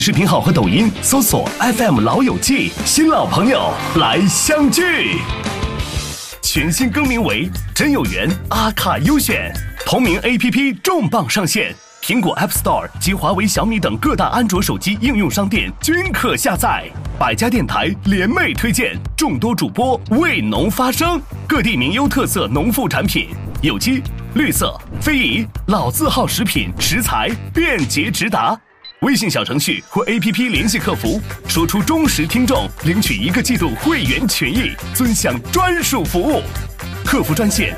视频号和抖音搜索 FM 老友记，新老朋友来相聚。全新更名为真有缘阿卡优选，同名 APP 重磅上线，苹果 App Store 及华为、小米等各大安卓手机应用商店均可下载。百家电台联袂推荐，众多主播为农发声，各地名优特色农副产品，有机、绿色、非遗、老字号食品食材便捷直达。微信小程序或 APP 联系客服，说出忠实听众，领取1个季度会员权益，尊享专属服务。客服专线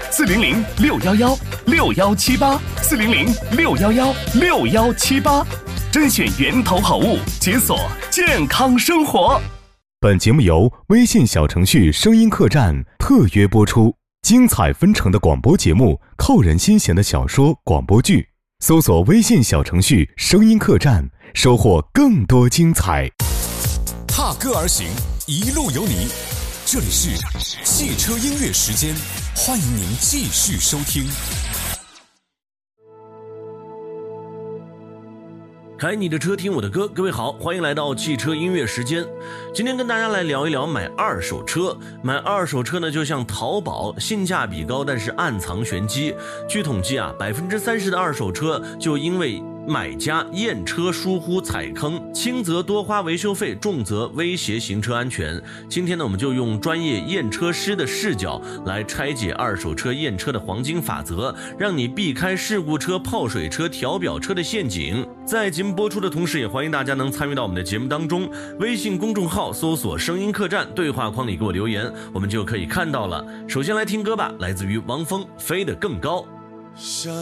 400-611-6118，400-611-6118，甄选源头好物，解锁健康生活。 本节目由微信小程序声音客栈特约播出，精彩纷呈的广播节目，扣人心弦的小说广播剧，搜索微信小程序声音客栈，收获更多精彩。 踏歌而行，一路有你。这里是汽车音乐时间，欢迎您继续收听。 开你的车，听我的歌。各位好，欢迎来到汽车音乐时间。今天跟大家来聊一聊买二手车。买二手车呢，就像淘宝，性价比高，但是暗藏玄机。据统计啊，30%的二手车就因为买家验车疏忽踩坑，轻则多花维修费，重则威胁行车安全。今天呢，我们就用专业验车师的视角来拆解二手车验车的黄金法则，让你避开事故车、泡水车、调表车的陷阱。在节目播出的同时，也欢迎大家能参与到我们的节目当中。微信公众号搜索声音客栈，对话框里给我留言，我们就可以看到了。首先来听歌吧，来自于汪峰，飞得更高。